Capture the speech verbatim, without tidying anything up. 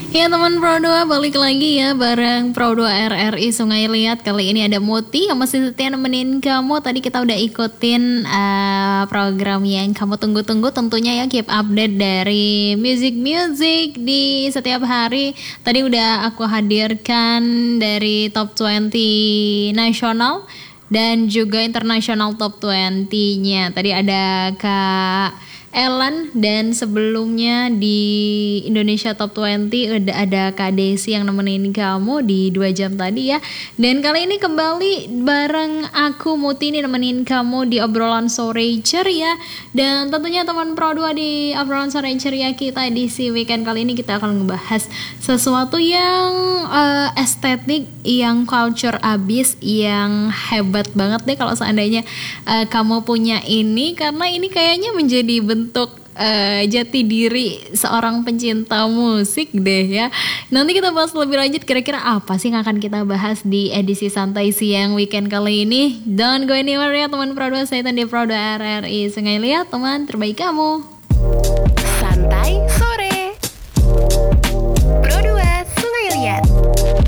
Ya teman Pro dua, balik lagi ya bareng Pro dua R R I Sungai Liat. Kali ini ada Muti yang masih setia nemenin kamu. Tadi kita udah ikutin uh, program yang kamu tunggu-tunggu tentunya ya. Keep update dari music-music di setiap hari. Tadi udah aku hadirkan dari top dua puluh nasional dan juga internasional top dua puluh-nya. Tadi ada Kak Elan dan sebelumnya di Indonesia Top dua puluh ada, ada Kak Desi yang nemenin kamu di dua jam tadi ya. Dan kali ini kembali bareng aku Muti nih nemenin kamu di obrolan sore ceria. Dan tentunya teman Pro dua di obrolan sore ceria kita edisi weekend kali ini kita akan ngebahas sesuatu yang uh, estetik, yang culture abis, yang hebat banget deh kalau seandainya uh, kamu punya ini, karena ini kayaknya menjadi bentuk untuk uh, jati diri seorang pencinta musik deh ya. Nanti kita bahas lebih lanjut kira-kira apa sih yang akan kita bahas di edisi santai siang weekend kali ini. Don't go anywhere ya teman Pro dua, saya Tandi Pro dua R R I Sungai Liat, teman terbaik kamu.